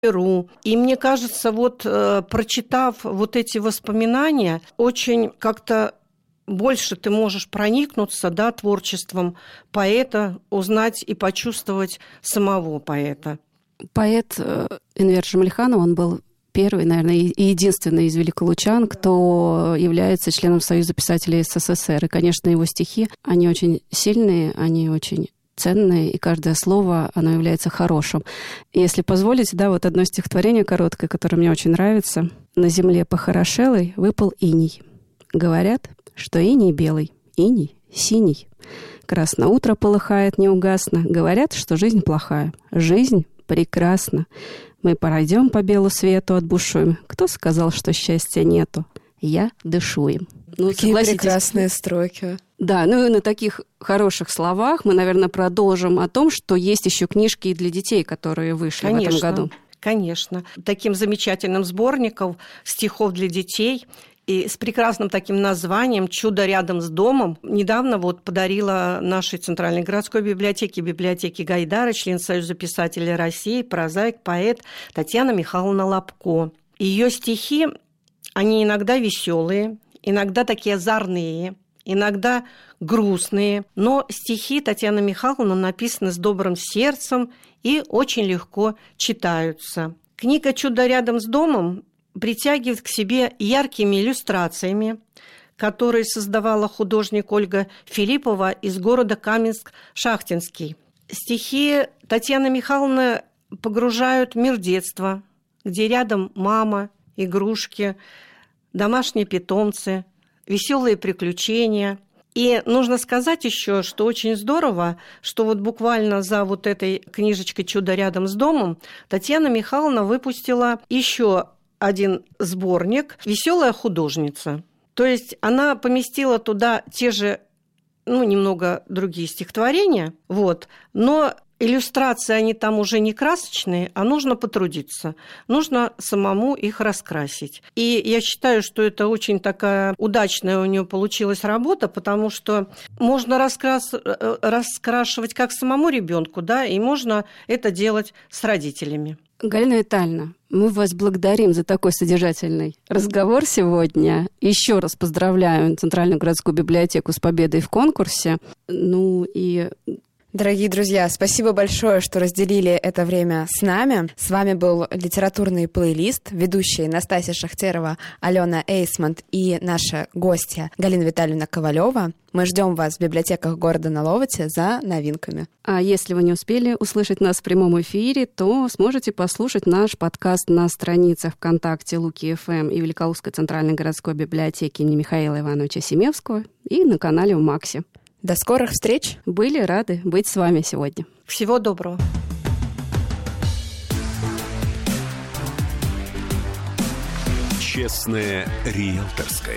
И мне кажется, прочитав эти воспоминания, очень как-то больше ты можешь проникнуться, творчеством поэта, узнать и почувствовать самого поэта. Поэт Энвер Жамалиханов, он был первый, наверное, и единственный из великолучан, кто является членом Союза писателей СССР. И, конечно, его стихи, они очень сильные, они очень ценные, и каждое слово, оно является хорошим. И если позволите, одно стихотворение короткое, которое мне очень нравится. «На земле похорошелой выпал иней. Говорят, что иней белый, иней синий. Красно утро полыхает неугасно. Говорят, что жизнь плохая. Жизнь прекрасна. Мы пройдем по белу свету, отбушуем. Кто сказал, что счастья нету? Я дышу им». Какие прекрасные строки. Да, и на таких хороших словах мы, наверное, продолжим о том, что есть еще книжки и для детей, которые вышли в этом году. Конечно. Таким замечательным сборником стихов для детей и с прекрасным таким названием «Чудо рядом с домом» недавно подарила нашей Центральной городской библиотеке Гайдара, член Союза писателей России, прозаик, поэт Татьяна Михайловна Лапко. Ее стихи, они иногда веселые, иногда такие озорные, иногда грустные, но стихи Татьяны Михайловны написаны с добрым сердцем и очень легко читаются. Книга «Чудо рядом с домом» притягивает к себе яркими иллюстрациями, которые создавала художник Ольга Филиппова из города Каменск-Шахтинский. Стихи Татьяны Михайловны погружают в мир детства, где рядом мама, игрушки, домашние питомцы, веселые приключения. И нужно сказать еще, что очень здорово, что буквально за этой книжечкой «Чудо рядом с домом» Татьяна Михайловна выпустила еще один сборник «Веселая художница». То есть она поместила туда те же, немного другие стихотворения, но иллюстрации, они там уже не красочные, а нужно потрудиться. Нужно самому их раскрасить. И я считаю, что это очень такая удачная у нее получилась работа, потому что можно раскрашивать как самому ребенку, и можно это делать с родителями. Галина Витальевна, мы вас благодарим за такой содержательный разговор сегодня. Еще раз поздравляю Центральную городскую библиотеку с победой в конкурсе. Дорогие друзья, спасибо большое, что разделили это время с нами. С вами был литературный плейлист, ведущие Настасья Шахтерова, Алена Эйсмонт и наша гостья Галина Витальевна Ковалева. Мы ждем вас в библиотеках города Наловати за новинками. А если вы не успели услышать нас в прямом эфире, то сможете послушать наш подкаст на страницах ВКонтакте Луки ФМ и Великоустской Центральной городской библиотеки имени Михаила Ивановича Семевского и на канале в Максе. До скорых встреч! Были рады быть с вами сегодня. Всего доброго! Честное риэлторское.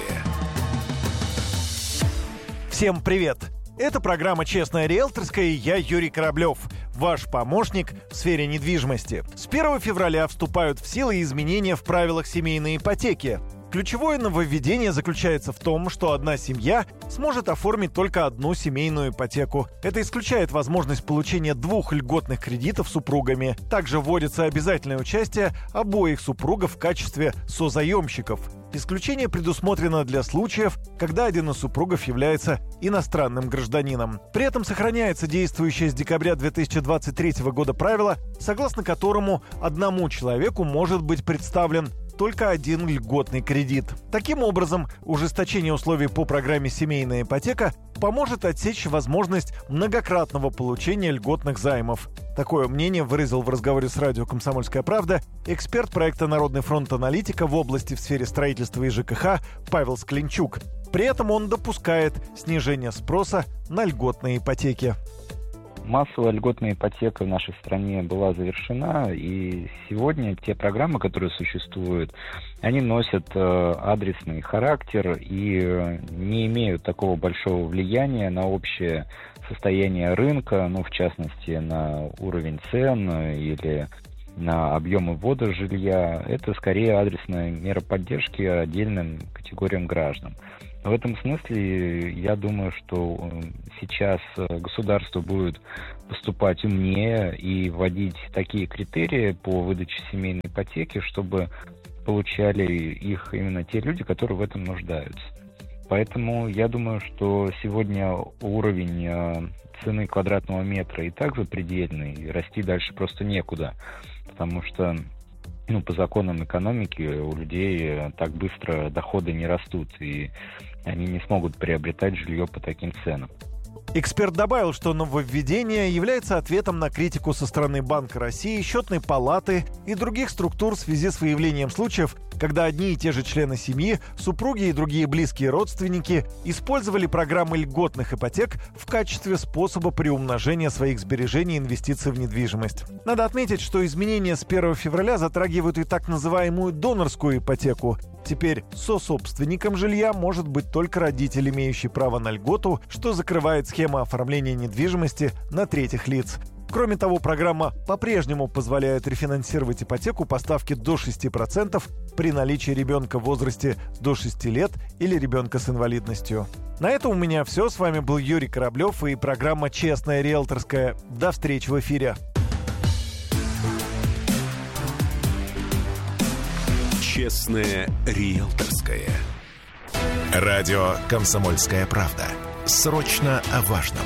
Всем привет! Это программа «Честное риэлторское» и я, Юрий Кораблев, ваш помощник в сфере недвижимости. С 1 февраля вступают в силу изменения в правилах семейной ипотеки. Ключевое нововведение заключается в том, что одна семья сможет оформить только одну семейную ипотеку. Это исключает возможность получения 2 льготных кредитов супругами. Также вводится обязательное участие обоих супругов в качестве созаемщиков. Исключение предусмотрено для случаев, когда один из супругов является иностранным гражданином. При этом сохраняется действующее с декабря 2023 года правило, согласно которому одному человеку может быть представлен только один льготный кредит. Таким образом, ужесточение условий по программе «Семейная ипотека» поможет отсечь возможность многократного получения льготных займов. Такое мнение выразил в разговоре с радио «Комсомольская правда» эксперт проекта «Народный фронт аналитика» в области в сфере строительства и ЖКХ Павел Скленчук. При этом он допускает снижение спроса на льготные ипотеки. Массовая льготная ипотека в нашей стране была завершена, и сегодня те программы, которые существуют, они носят адресный характер и не имеют такого большого влияния на общее состояние рынка, в частности, на уровень цен или на объемы ввода жилья, это скорее адресная мера поддержки отдельным категориям граждан. В этом смысле я думаю, что сейчас государство будет поступать умнее и вводить такие критерии по выдаче семейной ипотеки, чтобы получали их именно те люди, которые в этом нуждаются. Поэтому я думаю, что сегодня уровень цены квадратного метра и так запредельный, и расти дальше просто некуда, потому что по законам экономики у людей так быстро доходы не растут, и они не смогут приобретать жилье по таким ценам. Эксперт добавил, что нововведение является ответом на критику со стороны Банка России, Счетной палаты и других структур в связи с выявлением случаев, когда одни и те же члены семьи, супруги и другие близкие родственники использовали программы льготных ипотек в качестве способа приумножения своих сбережений и инвестиций в недвижимость. Надо отметить, что изменения с 1 февраля затрагивают и так называемую донорскую ипотеку. Теперь сособственником жилья может быть только родитель, имеющий право на льготу, что закрывает схему оформления недвижимости на третьих лиц. Кроме того, программа по-прежнему позволяет рефинансировать ипотеку по ставке до 6% при наличии ребенка в возрасте до 6 лет или ребенка с инвалидностью. На этом у меня все. С вами был Юрий Кораблев и программа «Честная риэлторская». До встречи в эфире. Честная риэлторская. Радио «Комсомольская правда». Срочно о важном.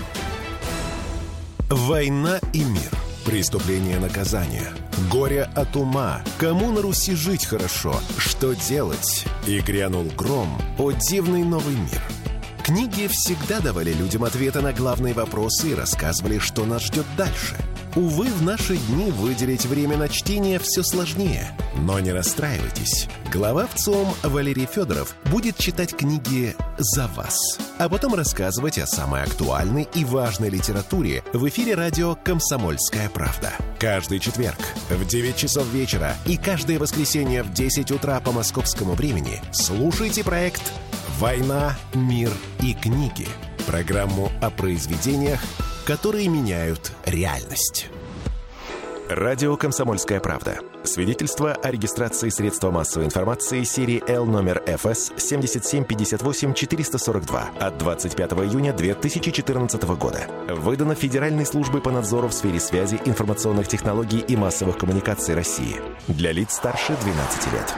Война и мир. Преступление, наказание. Горе от ума. Кому на Руси жить хорошо? Что делать? И грянул гром. О, дивный новый мир. Книги всегда давали людям ответы на главные вопросы и рассказывали, что нас ждет дальше. Увы, в наши дни выделить время на чтение все сложнее. Но не расстраивайтесь. Глава ВЦИОМ Валерий Федоров будет читать книги за вас, а потом рассказывать о самой актуальной и важной литературе в эфире радио «Комсомольская правда». Каждый четверг в 9 часов вечера и каждое воскресенье в 10 утра по московскому времени слушайте проект «Война, мир и книги». Программу о произведениях, которые меняют реальность. Радио «Комсомольская правда». Свидетельство о регистрации средства массовой информации серии L номер ФС 7758-442 от 25 июня 2014 года. Выдано Федеральной службой по надзору в сфере связи, информационных технологий и массовых коммуникаций России. Для лиц старше 12 лет.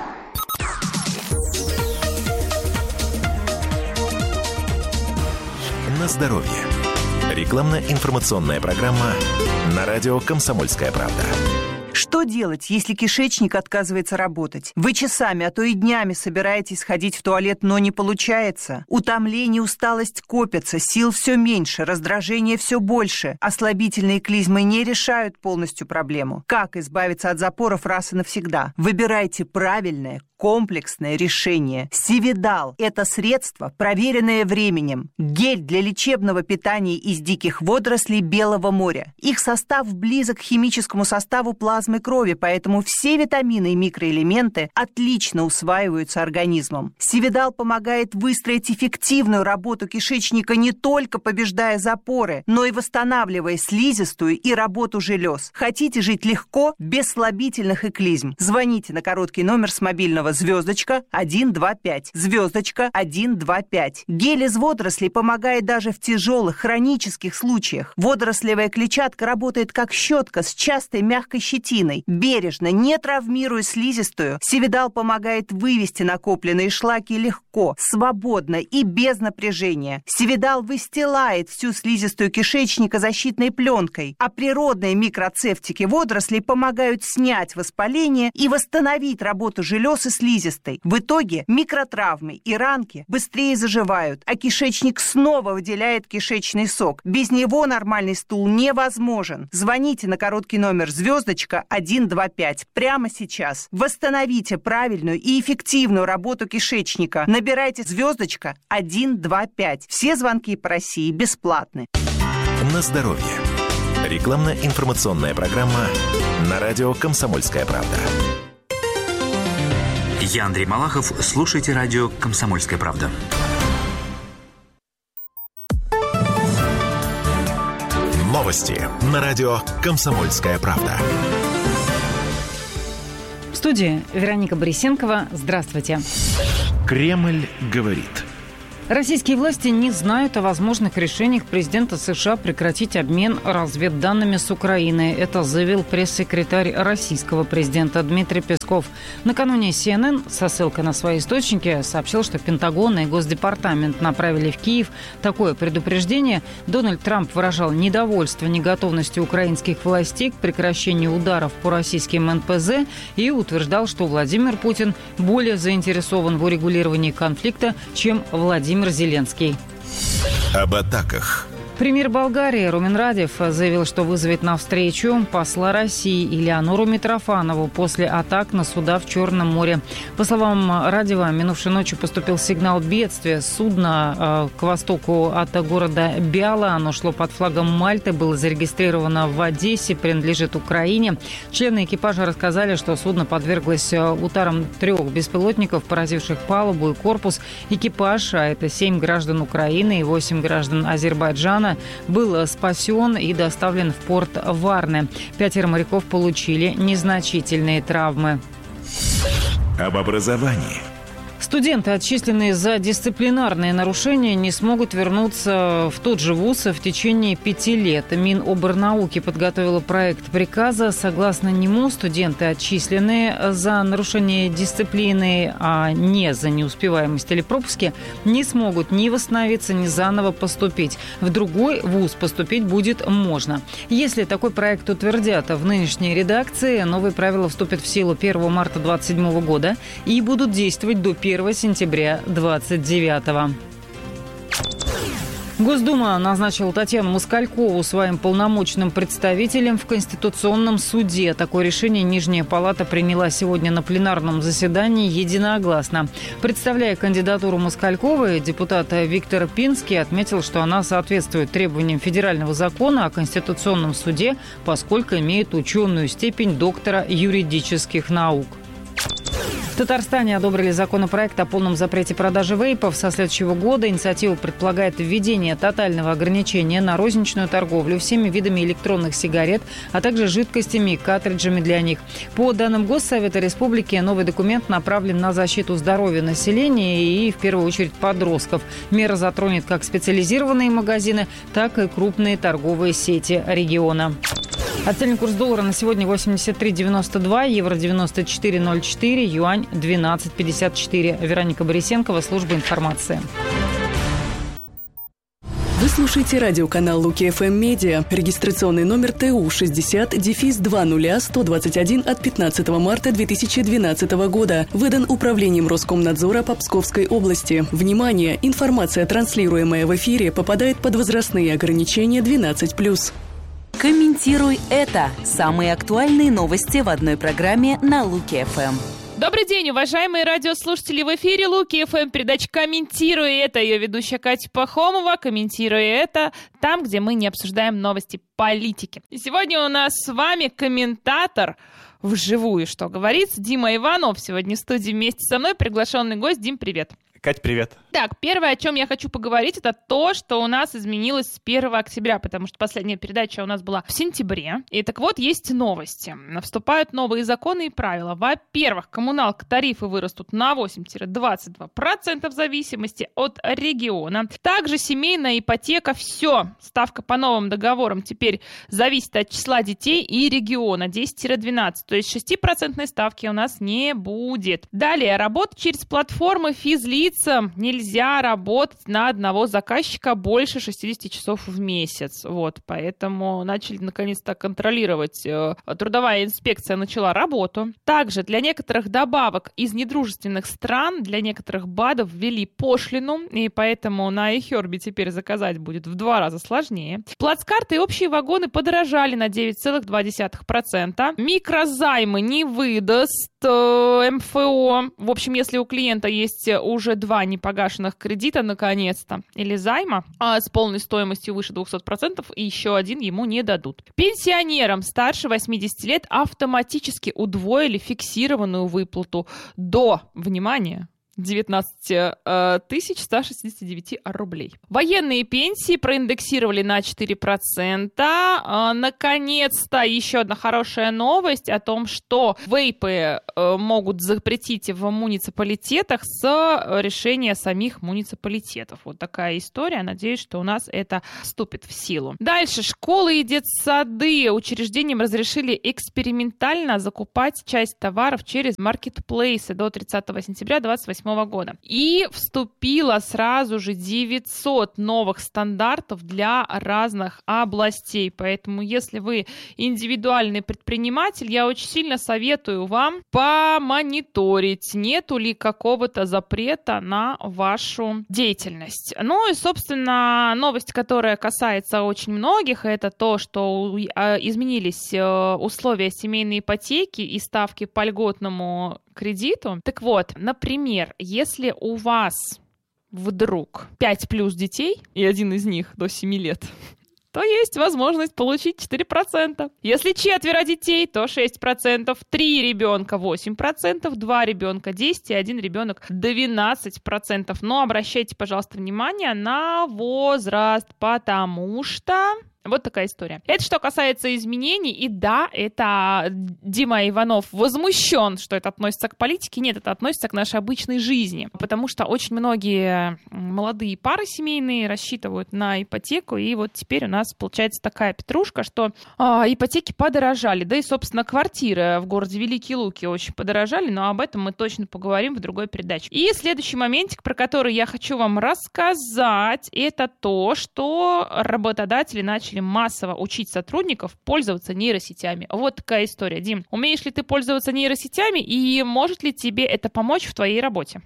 На здоровье. Рекламно-информационная программа на радио «Комсомольская правда». Что делать, если кишечник отказывается работать? Вы часами, а то и днями собираетесь ходить в туалет, но не получается. Утомление, усталость копятся, сил все меньше, раздражение все больше. Ослабительные клизмы не решают полностью проблему. Как избавиться от запоров раз и навсегда? Выбирайте правильное, комплексное решение. Сивидал – это средство, проверенное временем. Гель для лечебного питания из диких водорослей Белого моря. Их состав близок к химическому составу плазмы крови, поэтому все витамины и микроэлементы отлично усваиваются организмом. Сивидал помогает выстроить эффективную работу кишечника, не только побеждая запоры, но и восстанавливая слизистую и работу желез. Хотите жить легко, без слабительных и клизм? Звоните на короткий номер с мобильного звездочка 125, звездочка 125. Гель из водорослей помогает даже в тяжелых хронических случаях. Водорослевая клетчатка работает как щетка с частой мягкой щетиной. Бережно, не травмируя слизистую, Сивидал помогает вывести накопленные шлаки легко, свободно и без напряжения. Сивидал выстилает всю слизистую кишечника защитной пленкой, а природные микроцефтики водорослей помогают снять воспаление и восстановить работу желез и слизистой. В итоге микротравмы и ранки быстрее заживают, а кишечник снова выделяет кишечный сок. Без него нормальный стул невозможен. Звоните на короткий номер звездочка 125 прямо сейчас. Восстановите правильную и эффективную работу кишечника. Набирайте звездочка 125. Все звонки по России бесплатны. На здоровье. Рекламно-информационная программа на радио «Комсомольская правда». Я Андрей Малахов. Слушайте радио «Комсомольская правда». Новости на радио «Комсомольская правда». студии Вероника Борисенкова. Здравствуйте. Кремль говорит. Российские власти не знают о возможных решениях президента США прекратить обмен разведданными с Украиной. Это заявил пресс-секретарь российского президента Дмитрий Песков. Накануне CNN, со ссылкой на свои источники, сообщил, что Пентагон и Госдепартамент направили в Киев такое предупреждение. Дональд Трамп выражал недовольство неготовностью украинских властей к прекращению ударов по российским НПЗ и утверждал, что Владимир Путин более заинтересован в урегулировании конфликта, чем Владимир Зеленский. Об атаках. Премьер Болгарии Румен Радев заявил, что вызовет на встречу посла России Элеонору Митрофанову после атак на суда в Черном море. По словам Радева, минувшей ночью поступил сигнал бедствия. Судно к востоку от города Бяла, оно шло под флагом Мальты, было зарегистрировано в Одессе, принадлежит Украине. Члены экипажа рассказали, что судно подверглось ударам 3 беспилотников, поразивших палубу и корпус. Экипаж, а это 7 граждан Украины и 8 граждан Азербайджана, был спасен и доставлен в порт Варны. 5 моряков получили незначительные травмы. Об образовании. Студенты, отчисленные за дисциплинарные нарушения, не смогут вернуться в тот же вуз в течение 5 лет. Миноборнауки подготовила проект приказа. Согласно нему, студенты, отчисленные за нарушение дисциплины, а не за неуспеваемость или пропуски, не смогут ни восстановиться, ни заново поступить. В другой вуз поступить будет можно. Если такой проект утвердят в нынешней редакции, новые правила вступят в силу 1 марта 2027 года и будут действовать до 1 сентября 29-го. Госдума назначила Татьяну Москалькову своим полномочным представителем в Конституционном суде. Такое решение Нижняя палата приняла сегодня на пленарном заседании единогласно. Представляя кандидатуру Москальковой, депутат Виктор Пинский отметил, что она соответствует требованиям федерального закона о Конституционном суде, поскольку имеет ученую степень доктора юридических наук. В Татарстане одобрили законопроект о полном запрете продажи вейпов. Со следующего года инициатива предполагает введение тотального ограничения на розничную торговлю всеми видами электронных сигарет, а также жидкостями и картриджами для них. По данным Госсовета Республики, новый документ направлен на защиту здоровья населения и, в первую очередь, подростков. Мера затронет как специализированные магазины, так и крупные торговые сети региона. Отдельный курс доллара на сегодня 83,92, евро 94,04, юань 12,54. Вероника Борисенкова, служба информации. Вы слушаете радиоканал Луки ФМ Медиа. Регистрационный номер ТУ 60-20-121 от 15 марта 2012 года. Выдан Управлением Роскомнадзора по Псковской области. Внимание! Информация, транслируемая в эфире, попадает под возрастные ограничения 12+. Комментируй это. Самые актуальные новости в одной программе на Луки ФМ. Добрый день, уважаемые радиослушатели! В эфире Луки ФМ, передача «Комментируй это». Ее ведущая Катя Пахомова. «Комментируй это» там, где мы не обсуждаем новости политики. И сегодня у нас с вами комментатор вживую, что говорится, Дима Иванов. Сегодня в студии вместе со мной приглашенный гость. Дим, привет! Кать, привет. Так, первое, о чем я хочу поговорить, это то, что у нас изменилось с 1 октября, потому что последняя передача у нас была в сентябре. И так вот, есть новости. Вступают новые законы и правила. Во-первых, коммуналка, тарифы вырастут на 8-22% в зависимости от региона. Также семейная ипотека, все. Ставка по новым договорам теперь зависит от числа детей и региона, 10-12. То есть 6% ставки у нас не будет. Далее, работа через платформы физлиц. Нельзя работать на одного заказчика больше 60 часов в месяц. Вот, поэтому начали наконец-то контролировать. Трудовая инспекция начала работу. Также для некоторых добавок из недружественных стран, для некоторых БАДов ввели пошлину, и поэтому на iHerb теперь заказать будет в 2 раза сложнее. Плацкарты и общие вагоны подорожали на 9,2%. Микрозаймы не выдаст МФО. В общем, если у клиента есть уже 2 непогашенных кредита, наконец-то, или займа с полной стоимостью выше 200%, и еще один ему не дадут. Пенсионерам старше 80 лет автоматически удвоили фиксированную выплату до, внимание, 19 169 рублей. Военные пенсии проиндексировали на 4%. Наконец-то еще одна хорошая новость о том, что вейпы могут запретить в муниципалитетах с решения самих муниципалитетов. Вот такая история. Надеюсь, что у нас это вступит в силу. Дальше. Школы и детсады учреждениям разрешили экспериментально закупать часть товаров через маркетплейсы до 30 сентября 2028 года. И вступило сразу же 900 новых стандартов для разных областей. Поэтому, если вы индивидуальный предприниматель, я очень сильно советую вам помониторить, нету ли какого-то запрета на вашу деятельность. Ну и, собственно, новость, которая касается очень многих, это то, что изменились условия семейной ипотеки и ставки по льготному кредиту. Так вот, например, если у вас вдруг 5+ детей, и один из них до 7 лет, то есть возможность получить 4%. Если 4 детей, то 6%, 3 ребенка 8%, 2 ребенка 10% и 1 ребенок 12%. Но обращайте, пожалуйста, внимание на возраст, потому что... Вот такая история. Это что касается изменений. И да, это Дима Иванов возмущен, что это относится к политике. Нет, это относится к нашей обычной жизни. Потому что очень многие молодые пары семейные рассчитывают на ипотеку. И вот теперь у нас получается такая петрушка, что ипотеки подорожали. Да и, собственно, квартиры в городе Великие Луки очень подорожали. Но об этом мы точно поговорим в другой передаче. И следующий моментик, про который я хочу вам рассказать, это то, что работодатели начали массово учить сотрудников пользоваться нейросетями. Вот такая история. Дим, умеешь ли ты пользоваться нейросетями и может ли тебе это помочь в твоей работе?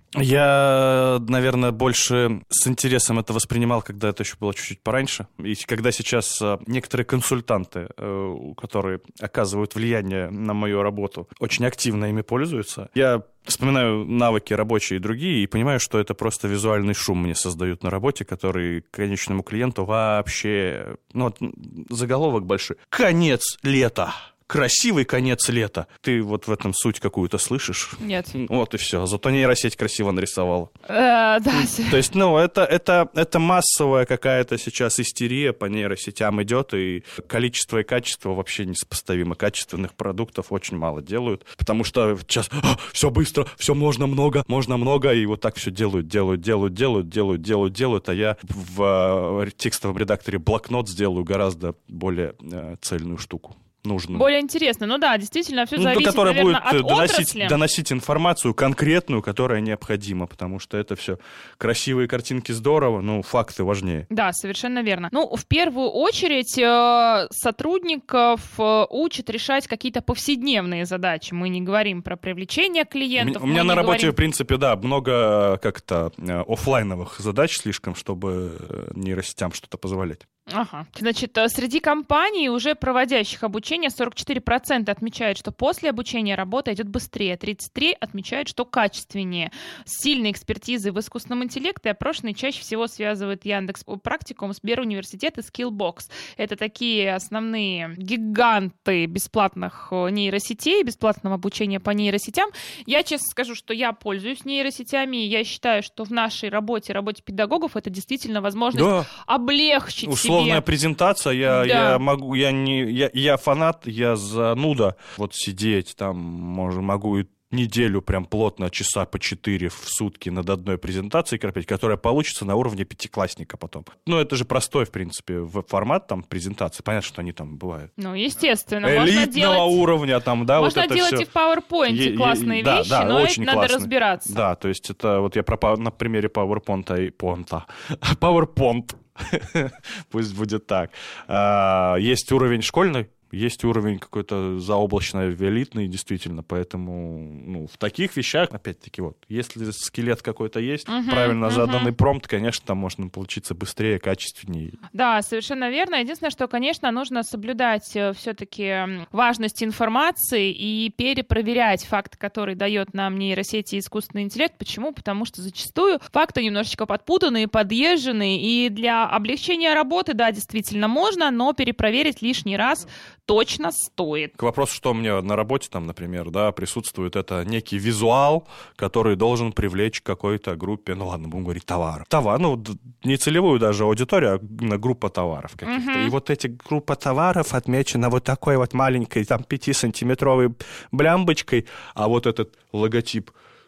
Я, наверное, больше с интересом это воспринимал, когда это еще было чуть-чуть пораньше. И когда сейчас некоторые консультанты, которые оказывают влияние на мою работу, очень активно ими пользуются, я вспоминаю навыки рабочие и другие и понимаю, что это просто визуальный шум мне создают на работе, который конечному клиенту вообще... Ну, вот заголовок большой. Конец лета. Красивый конец лета. Ты вот в этом суть какую-то слышишь? Нет. Вот и все. Зато нейросеть красиво нарисовала. Да. То есть, ну, это массовая какая-то сейчас истерия по нейросетям идет, и количество и качество вообще несопоставимо. Качественных продуктов очень мало делают, потому что сейчас все быстро, все можно много, и вот так все делают, а я в текстовом редакторе блокнот сделаю гораздо более цельную штуку. Нужную. Более интересно. Ну да, действительно, все зависит, которая наверное, будет от отрасли. доносить информацию конкретную, которая необходима, потому что это все красивые картинки здорово, но факты важнее. Да, совершенно верно. Ну, в первую очередь, сотрудников учат решать какие-то повседневные задачи. Мы не говорим про привлечение клиентов. У меня на работе, в принципе, да, много как-то офлайновых задач слишком, чтобы нейросетям что-то позволять. Ага. Значит, среди компаний, уже проводящих обучение, 44% отмечают, что после обучения работа идет быстрее, 33% отмечают, что качественнее. С сильной экспертизой в искусственном интеллекте опрошенные чаще всего связывают Яндекс.Практикум, Сберуниверситет и Skillbox. Это такие основные гиганты бесплатных нейросетей, бесплатного обучения по нейросетям. Я честно скажу, что я пользуюсь нейросетями, и я считаю, что в нашей работе педагогов, это действительно возможность облегчить себе. Условная презентация, я фанат, я зануда. Вот сидеть там, могу и неделю прям плотно, часа по 4 в сутки над одной презентацией корпеть, которая получится на уровне пятиклассника потом. Ну, это же простой, в принципе, формат там презентации. Понятно, что они там бывают. Ну, естественно. Элитного уровня там, да, можно вот это делать все. И в PowerPoint классные вещи, да, но очень это надо классно. разбираться. Да, то есть это вот я на примере PowerPoint, пусть будет так. Есть уровень школьный, есть уровень какой-то заоблачно-элитный, действительно, поэтому в таких вещах, опять-таки, вот, если скелет какой-то есть, правильно заданный промпт, конечно, там можно получиться быстрее, качественнее. Да, совершенно верно. Единственное, что, конечно, нужно соблюдать все-таки важность информации и перепроверять факты, которые дает нам нейросети и искусственный интеллект. Почему? Потому что зачастую факты немножечко подпутанные, подъезженные, и для облегчения работы, да, действительно можно, но перепроверить лишний раз точно стоит. К вопросу, что у меня на работе, там, например, да, присутствует это некий визуал, который должен привлечь к какой-то группе, ну ладно, будем говорить, товаров. Товар, ну, не целевую даже аудиторию, а группа товаров каких-то. И вот эти группа товаров отмечена вот такой вот маленькой, там, 5-сантиметровой блямбочкой, а вот этот логотип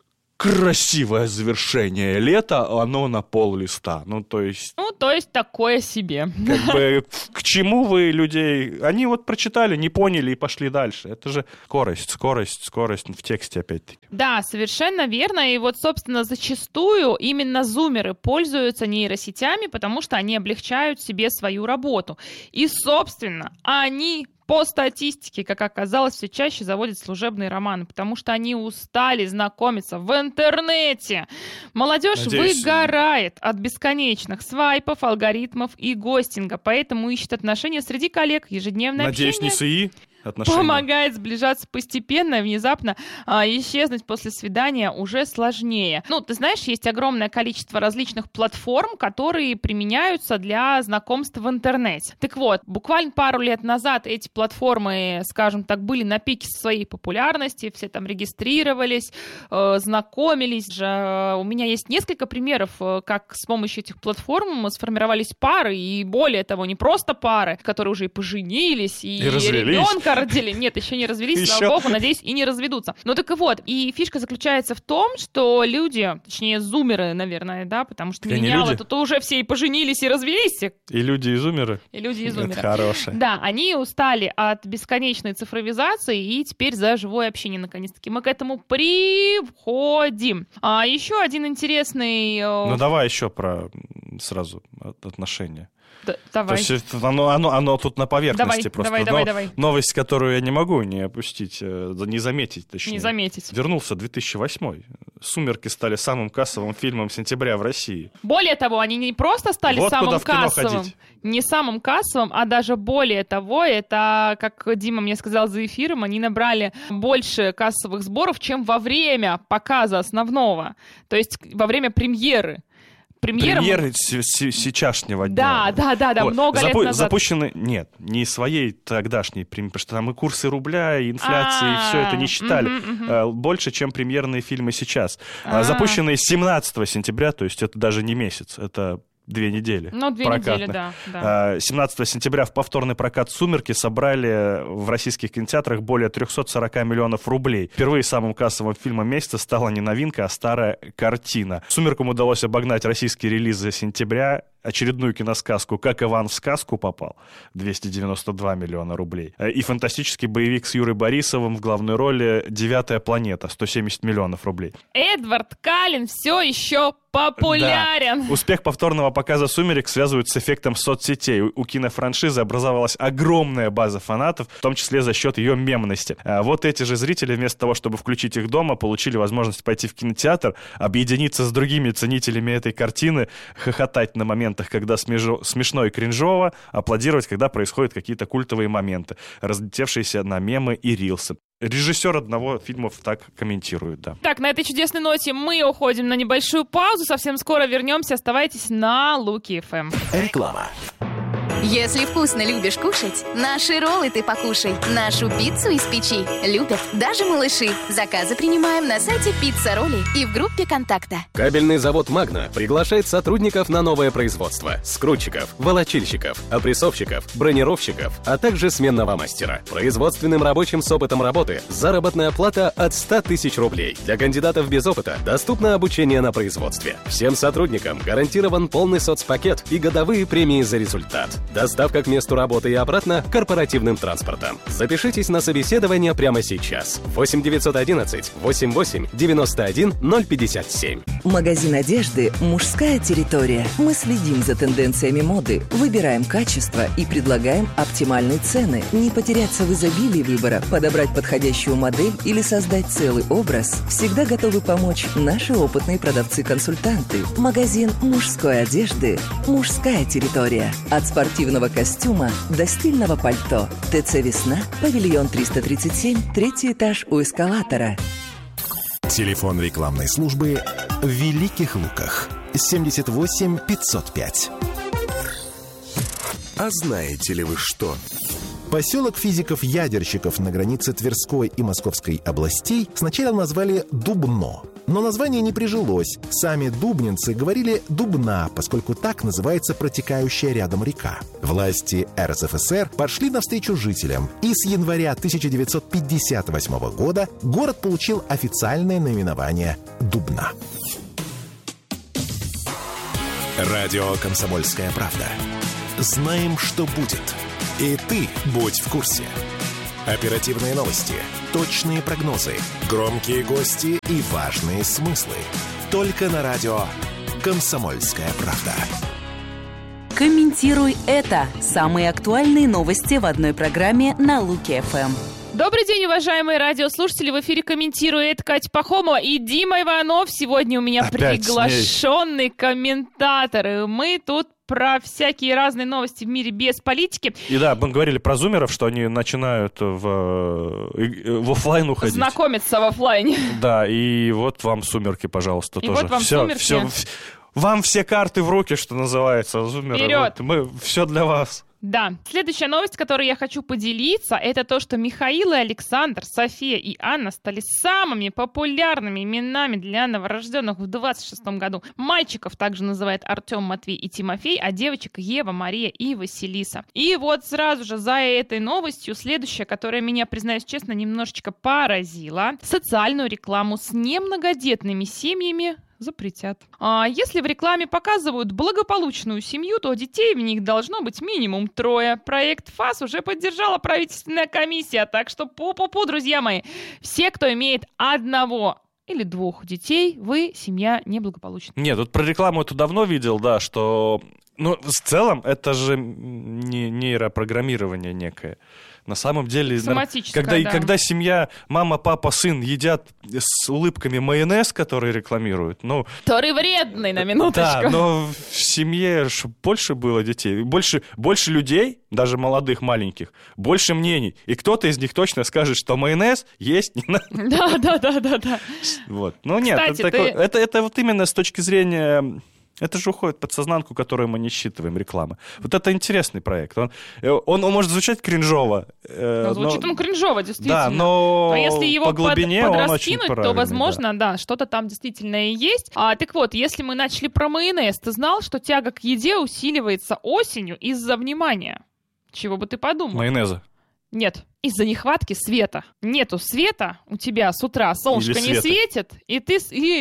красивое завершение лета, оно на пол-листа. Ну, то есть... Ну, то есть такое себе. Как бы к чему вы людей... Они вот прочитали, не поняли и пошли дальше. Это же скорость в тексте опять-таки. Да, совершенно верно. И вот, собственно, зачастую именно зумеры пользуются нейросетями, потому что они облегчают себе свою работу. И, собственно, они... По статистике, как оказалось, все чаще заводят служебные романы, потому что они устали знакомиться в интернете. Молодежь выгорает от бесконечных свайпов, алгоритмов и гостинга, поэтому ищет отношения среди коллег, ежедневное общение. Надеюсь, не СИИ? Отношения. Помогает сближаться постепенно, внезапно исчезнуть после свидания уже сложнее. Ну, ты знаешь, есть огромное количество различных платформ, которые применяются для знакомств в интернете. Так вот, буквально пару лет назад эти платформы, скажем так, были на пике своей популярности, все там регистрировались, знакомились же. У меня есть несколько примеров, как с помощью этих платформ сформировались пары, и более того, не просто пары, которые уже и поженились, и ребенка родили. Нет, еще не развелись, слава богу, надеюсь, и не разведутся. Ну так и вот, и фишка заключается в том, что люди, точнее, зумеры, наверное, да, потому что миллениалы тут уже все и поженились, и развелись. И люди, и зумеры. И люди, и зумеры. Это хорошее. Да, они устали от бесконечной цифровизации, и теперь за живое общение, наконец-таки, мы к этому приходим. А еще один интересный... Ну давай еще про сразу отношения. Давай. То есть оно тут на поверхности просто. Давай. Новость, которую я не могу не опустить, не заметить, точнее. Не заметить. Вернулся 2008. «Сумерки» стали самым кассовым фильмом сентября в России. Более того, они не просто стали вот самым кассовым, ходить. Не самым кассовым, а даже более того, это, как Дима мне сказал за эфиром, они набрали больше кассовых сборов, чем во время показа основного, то есть во время премьеры. Премьеры сейчасшнего дня. Да, вот. Много лет назад. Запущены, нет, не своей тогдашней, потому что там и курсы рубля, и инфляция, и все это не считали. Больше, чем премьерные фильмы сейчас. Запущенные 17 сентября, то есть это даже не месяц, это 2 недели. Ну, 2 недели, да. 17 сентября в повторный прокат «Сумерки» собрали в российских кинотеатрах более 340 миллионов рублей. Впервые самым кассовым фильмом месяца стала не новинка, а старая картина. «Сумеркам» удалось обогнать российские релизы сентября, очередную киносказку «Как Иван в сказку попал» 292 миллиона рублей. И фантастический боевик с Юрой Борисовым в главной роли «Девятая планета» 170 миллионов рублей. Эдвард Каллен все еще популярен. Да. Успех повторного показа «Сумерек» связывают с эффектом соцсетей. У кинофраншизы образовалась огромная база фанатов, в том числе за счет ее мемности. А вот эти же зрители вместо того, чтобы включить их дома, получили возможность пойти в кинотеатр, объединиться с другими ценителями этой картины, хохотать на моментах, когда смешно и кринжово, аплодировать, когда происходят какие-то культовые моменты, разлетевшиеся на мемы и рилсы. Режиссер одного фильма так комментирует, да. Так, на этой чудесной ноте мы уходим на небольшую паузу. Совсем скоро вернемся. Оставайтесь на Луки ФМ. Реклама. Если вкусно любишь кушать, наши роллы ты покушай. Нашу пиццу из печи любят даже малыши. Заказы принимаем на сайте Пицца Ролли и в группе «Контакта». Кабельный завод «Магна» приглашает сотрудников на новое производство. Скрутчиков, волочильщиков, опрессовщиков, бронировщиков, а также сменного мастера. Производственным рабочим с опытом работы заработная плата от 100 тысяч рублей. Для кандидатов без опыта доступно обучение на производстве. Всем сотрудникам гарантирован полный соцпакет и годовые премии за результат. Доставка к месту работы и обратно корпоративным транспортом. Запишитесь на собеседование прямо сейчас. 8 911 88 91 057. Магазин одежды «Мужская территория». Мы следим за тенденциями моды, выбираем качество и предлагаем оптимальные цены. Не потеряться в изобилии выбора, подобрать подходящую модель или создать целый образ. Всегда готовы помочь наши опытные продавцы-консультанты. Магазин мужской одежды «Мужская территория». От спортивного костюма до стильного пальто. ТЦ «Весна», павильон 337, 3-й этаж у эскалатора. Телефон рекламной службы в Великих Луках 78 505. А знаете ли вы что? Поселок физиков-ядерщиков на границе Тверской и Московской областей сначала назвали Дубно. Но название не прижилось. Сами дубнинцы говорили «Дубна», поскольку так называется протекающая рядом река. Власти РСФСР пошли навстречу жителям, и с января 1958 года город получил официальное наименование Дубна. Радио «Комсомольская правда». Знаем, что будет. И ты будь в курсе. Оперативные новости, точные прогнозы, громкие гости и важные смыслы. Только на радио «Комсомольская правда». Комментируй это. Самые актуальные новости в одной программе на Луки-ФМ. Добрый день, уважаемые радиослушатели. В эфире комментирует Катя Пахомова и Дима Иванов. Сегодня у меня опять приглашенный комментатор. И мы тут про всякие разные новости в мире без политики. И да, мы говорили про зумеров, что они начинают в офлайн уходить. Знакомиться в офлайне. Да, и вот вам сумерки, пожалуйста, и тоже. Вот вам сумерки. Вам все карты в руки, что называется, зумеры. Вперед! Вот, мы все для вас. Да. Следующая новость, которой я хочу поделиться, это то, что Михаил и Александр, София и Анна стали самыми популярными именами для новорожденных в 26-м году. Мальчиков также называют Артем, Матвей и Тимофей, а девочек Ева, Мария и Василиса. И вот сразу же за этой новостью следующая, которая меня, признаюсь честно, немножечко поразила. Социальную рекламу с немногодетными семьями запретят. А если в рекламе показывают благополучную семью, то детей в них должно быть минимум 3. Проект ФАС уже поддержала правительственная комиссия, так что пу-пу-пу, друзья мои. Все, кто имеет 1 или 2 детей, вы семья неблагополучная. Нет, тут про рекламу это давно видел, да, что... Ну, в целом, это же не нейропрограммирование некое. На самом деле, когда семья, мама, папа, сын едят с улыбками майонез, который рекламируют, ну... Который вредный, на минуточку. Да, но в семье больше было детей, больше людей, даже молодых, маленьких, больше мнений. И кто-то из них точно скажет, что майонез есть не надо. Да. Вот. Ну нет, Кстати, это вот именно с точки зрения... Это же уходит в подсознанку, которую мы не считываем, реклама. Вот это интересный проект. Он может звучать кринжово. Звучит он кринжово, действительно. Да, но если его по глубине он очень подраскинуть, правильный, то, возможно, да, что-то там действительно и есть. Так вот, если мы начали про майонез, ты знал, что тяга к еде усиливается осенью из-за внимания? Чего бы ты подумал? Майонеза. Нет, из-за нехватки света. Нету света у тебя с утра, солнышко не светит, и ты,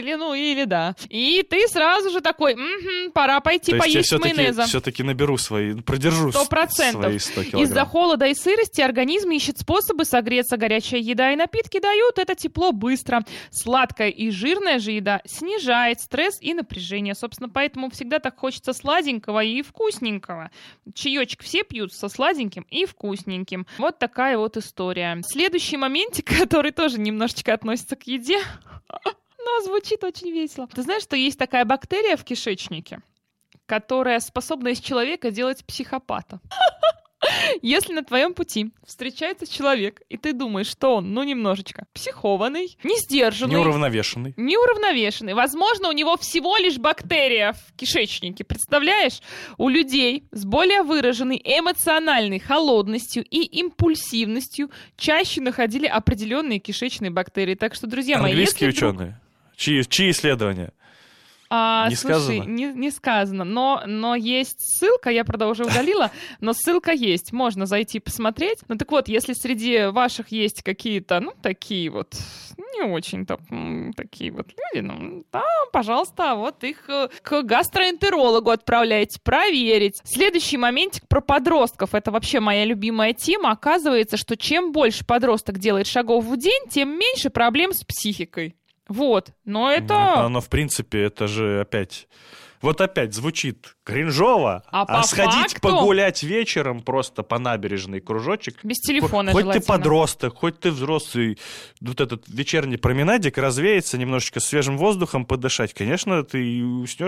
и ты сразу же такой, пора пойти поесть майонеза. Все-таки наберу продержу 100%. свои 100 килограмм. Из-за холода и сырости организм ищет способы согреться. Горячая еда и напитки дают это тепло быстро. Сладкая и жирная же еда снижает стресс и напряжение. Собственно, поэтому всегда так хочется сладенького и вкусненького. Чаечек все пьют со сладеньким и вкусненьким. Вот такая вот история. Следующий моментик, который тоже немножечко относится к еде, но звучит очень весело. Ты знаешь, что есть такая бактерия в кишечнике, которая способна из человека делать психопата? Если на твоем пути встречается человек, и ты думаешь, что он, немножечко психованный, несдержанный, неуравновешенный, возможно, у него всего лишь бактерия в кишечнике, представляешь? У людей с более выраженной эмоциональной холодностью и импульсивностью чаще находили определенные кишечные бактерии. Так что, друзья мои, английские ученые, чьи исследования? Не слушай, сказано? Не сказано, но есть ссылка, я, правда, уже удалила, но ссылка есть, можно зайти посмотреть. Ну так вот, если среди ваших есть какие-то, такие вот, не очень-то такие вот люди, пожалуйста, вот их к гастроэнтерологу отправляйте, проверить. Следующий моментик про подростков, это вообще моя любимая тема. Оказывается, что чем больше подросток делает шагов в день, тем меньше проблем с психикой. Вот, но это... Но в принципе, это же опять звучит кринжово, а сходить факту... погулять вечером просто по набережной кружочек. Без телефона хоть желательно. Ты подросток, хоть ты взрослый, вот этот вечерний променадик, развеяться, немножечко свежим воздухом подышать. Конечно, ты уснешь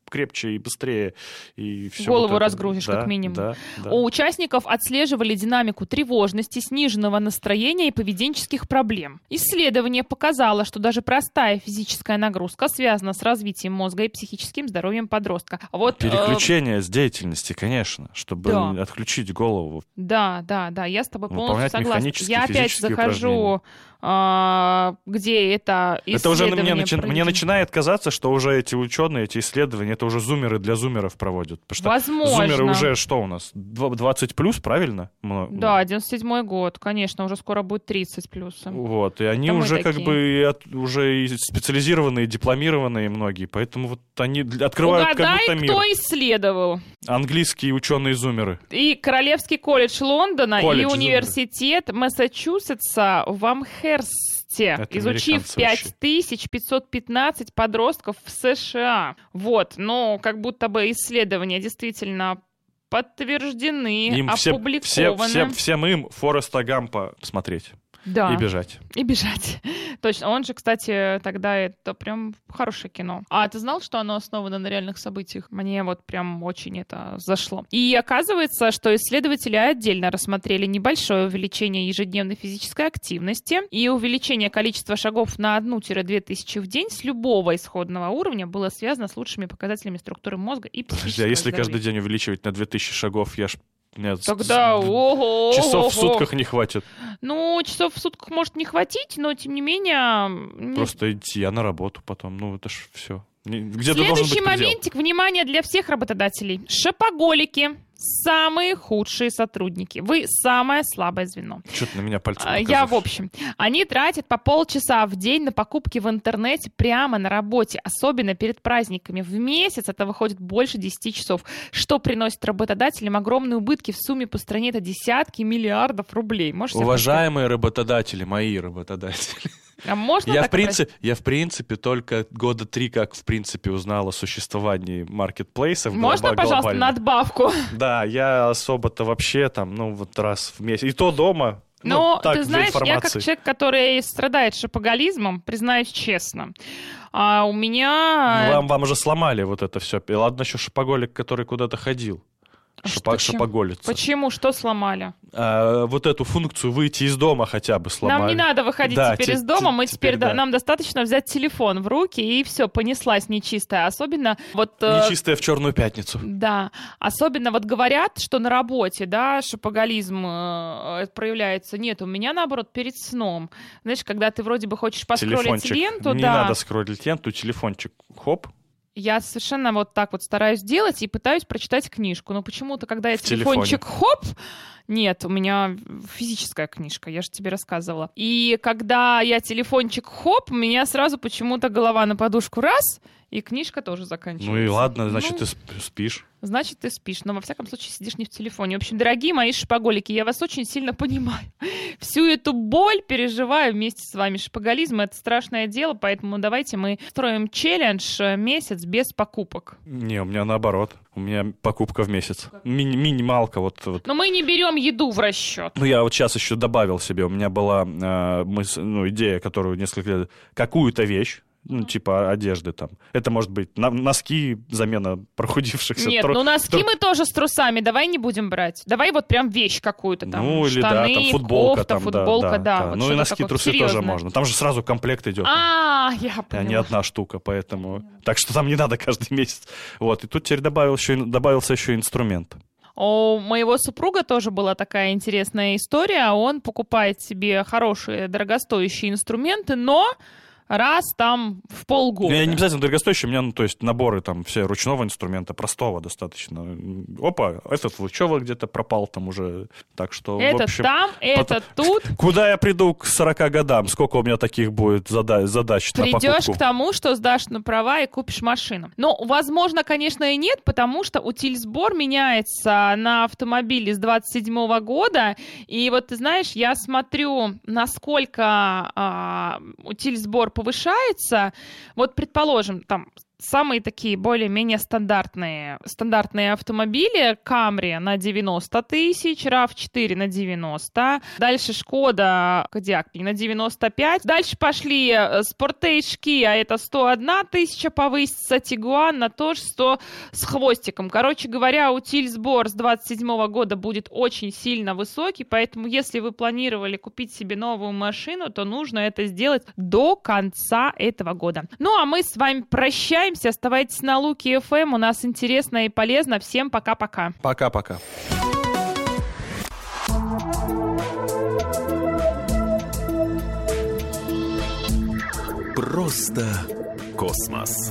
крепче и быстрее. И все голову вот разгрузишь, да, как минимум. Да. У участников отслеживали динамику тревожности, сниженного настроения и поведенческих проблем. Исследование показало, что даже простая физическая нагрузка связана с развитием мозга и психическим здоровьем подростка. Переключение с деятельности, конечно, чтобы отключить голову. Да, я с тобой полностью согласна. Я опять захожу, где это исследование. Это уже мне начинает казаться, что уже эти ученые, эти исследования, это уже зумеры для зумеров проводят. Потому что зумеры уже что у нас? 20 плюс, правильно? Да, 97-й год, конечно, уже скоро будет 30 плюсом. Вот, и они уже как бы уже и специализированные, дипломированные многие, поэтому вот они открывают как будто мир. Кто исследовал? Английские ученые-зумеры. И Королевский колледж Лондона, и университет Массачусетса в Амхерсте, изучив 5515 подростков в США. Вот, но как будто бы исследования действительно подтверждены, им опубликованы. Всем им Фореста Гампа смотреть. Да. И бежать. Точно. Он же, кстати, тогда это прям хорошее кино. А ты знал, что оно основано на реальных событиях? Мне вот прям очень это зашло. И оказывается, что исследователи отдельно рассмотрели небольшое увеличение ежедневной физической активности, и увеличение количества шагов на 1-2 тысячи в день с любого исходного уровня было связано с лучшими показателями структуры мозга и психического здоровья. А если каждый день увеличивать на 2000 шагов, тогда часов в сутках не хватит. Ну, часов в сутках может не хватить, но тем не менее... Просто идти, а на работу потом. Ну, это ж все. Следующий моментик, внимание для всех работодателей. Шопоголики. Самые худшие сотрудники. Вы самое слабое звено. Что-то на меня пальцем в общем. Они тратят по полчаса в день на покупки в интернете прямо на работе, особенно перед праздниками. В месяц это выходит больше 10 часов, что приносит работодателям огромные убытки в сумме по стране. Это десятки миллиардов рублей. Уважаемые работодатели, мои работодатели. А можно я в принципе только года 3 как в принципе узнал о существовании маркетплейсов. Можно, пожалуйста, надбавку? Да, я особо-то вообще раз в месяц. И то дома. Но ты знаешь, я как человек, который страдает шопоголизмом, признаюсь честно, а у меня... Вам уже сломали вот это все. И ладно еще шопоголик, который куда-то ходил. Шопоголица. Почему? Что сломали? Вот эту функцию выйти из дома хотя бы сломали. Нам не надо выходить теперь из дома, мы теперь нам достаточно взять телефон в руки, и все, понеслась нечистая. Особенно нечистая в Черную пятницу. Да, особенно говорят, что на работе, шопоголизм проявляется. Нет, у меня наоборот перед сном. Знаешь, когда ты вроде бы хочешь поскроллить ленту. Не надо скроллить ленту, телефончик, хоп. Я совершенно так делать и пытаюсь прочитать книжку. Но почему-то, когда я телефончик хоп, нет, у меня физическая книжка, я же тебе рассказывала. И когда я телефончик хоп, у меня сразу почему-то голова на подушку раз, и книжка тоже заканчивается. Ну и ладно, значит, ты спишь. Значит, ты спишь, но во всяком случае сидишь не в телефоне. В общем, дорогие мои шопоголики, я вас очень сильно понимаю. Всю эту боль переживаю вместе с вами. Шопоголизм — это страшное дело, поэтому давайте мы строим челлендж месяц без покупок. Не, у меня наоборот. У меня покупка в месяц. Минималка вот. Но мы не берем еду в расчет. Ну, я вот сейчас еще добавил себе. У меня была идея, которую несколько лет... Какую-то вещь, типа одежды там. Это может быть носки, замена прохудившихся. Нет, носки мы тоже с трусами. Давай не будем брать. Давай вот прям вещь какую-то там. Ну, или штаны, там футболка. кофта, футболка, да. Вот ну и носки, трусы тоже можно. Там же сразу комплект идет. Я поняла. Не одна штука, поэтому... Так что там не надо каждый месяц. Вот. И тут теперь добавился еще инструмент. У моего супруга тоже была такая интересная история. Он покупает себе хорошие, дорогостоящие инструменты, но раз там в полгода. Не обязательно дорогостоящие, у меня, наборы там все ручного инструмента, простого достаточно. Опа, этот Лучева где-то пропал там уже, так что, это в общем... Это тут. Куда я приду к 40 годам? Сколько у меня таких будет задач на покупку? Придешь к тому, что сдашь на права и купишь машину. Но, возможно, конечно, и нет, потому что утильсбор меняется на автомобиле с 27 года, и вот, ты знаешь, я смотрю, насколько утильсбор повышается. Вот, предположим, там самые такие более-менее стандартные автомобили. Camry на 90 тысяч, RAV4 на 90. Дальше Шкода Кодиак на 95. Дальше пошли Sportage Kia, это 101 тысяча повысится. Тигуан на тоже 100 с хвостиком. Короче говоря, утиль-сбор с 27 года будет очень сильно высокий, поэтому если вы планировали купить себе новую машину, то нужно это сделать до конца этого года. Ну а мы с вами прощаемся. Оставайтесь на Луки ФМ. У нас интересно и полезно. Всем пока-пока. Пока-пока. Просто космос.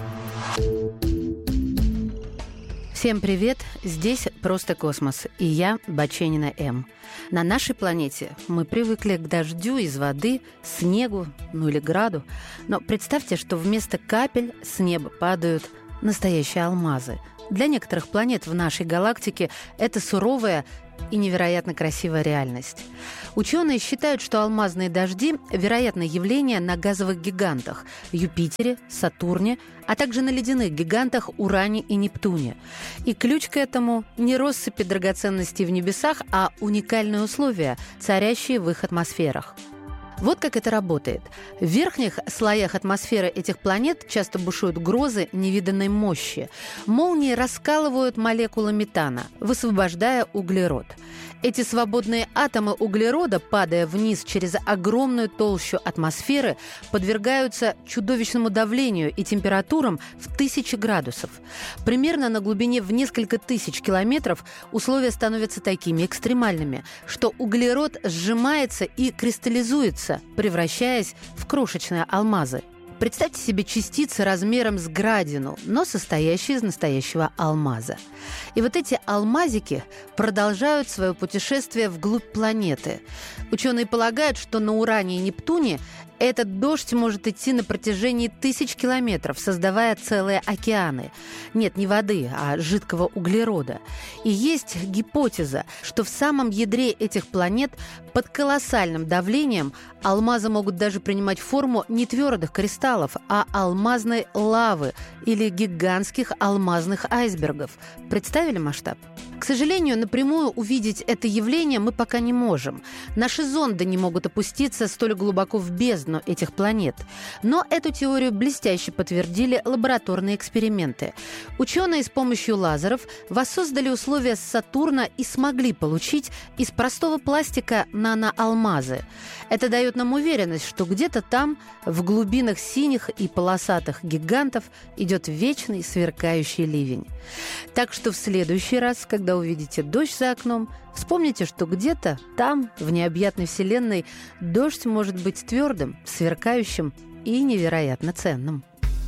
Всем привет! Здесь «Просто космос» и я, Баченина М. На нашей планете мы привыкли к дождю из воды, снегу, или граду. Но представьте, что вместо капель с неба падают настоящие алмазы. Для некоторых планет в нашей галактике это суровая и невероятно красивая реальность. Ученые считают, что алмазные дожди – вероятно явление на газовых гигантах – Юпитере, Сатурне, а также на ледяных гигантах Уране и Нептуне. И ключ к этому – не россыпи драгоценностей в небесах, а уникальные условия, царящие в их атмосферах. Вот как это работает. В верхних слоях атмосферы этих планет часто бушуют грозы невиданной мощи. Молнии раскалывают молекулы метана, высвобождая углерод. Эти свободные атомы углерода, падая вниз через огромную толщу атмосферы, подвергаются чудовищному давлению и температурам в 1000 градусов. Примерно на глубине в несколько тысяч километров условия становятся такими экстремальными, что углерод сжимается и кристаллизуется, превращаясь в крошечные алмазы. Представьте себе частицы размером с градину, но состоящие из настоящего алмаза. И вот эти алмазики продолжают свое путешествие вглубь планеты. Ученые полагают, что на Уране и Нептуне этот дождь может идти на протяжении 1000 километров, создавая целые океаны. Нет, не воды, а жидкого углерода. И есть гипотеза, что в самом ядре этих планет под колоссальным давлением алмазы могут даже принимать форму не твердых кристаллов, а алмазной лавы или гигантских алмазных айсбергов. Представили масштаб? К сожалению, напрямую увидеть это явление мы пока не можем. Наши зонды не могут опуститься столь глубоко в бездну этих планет. Но эту теорию блестяще подтвердили лабораторные эксперименты. Ученые с помощью лазеров воссоздали условия Сатурна и смогли получить из простого пластика наноалмазы. Это дает нам уверенность, что где-то там, в глубинах синих и полосатых гигантов, идет вечный сверкающий ливень. Так что в следующий раз, когда увидите дождь за окном, вспомните, что где-то там, в необъятной вселенной, дождь может быть твердым, сверкающим и невероятно ценным.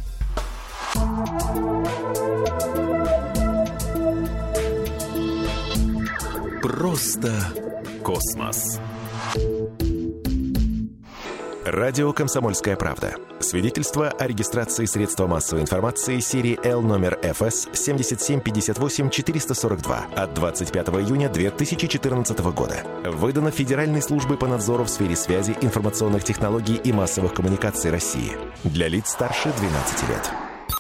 Просто космос. Радио «Комсомольская правда». Свидетельство о регистрации средства массовой информации серии L номер ФС 7758-442 от 25 июня 2014 года. Выдано Федеральной службой по надзору в сфере связи, информационных технологий и массовых коммуникаций России. Для лиц старше 12 лет.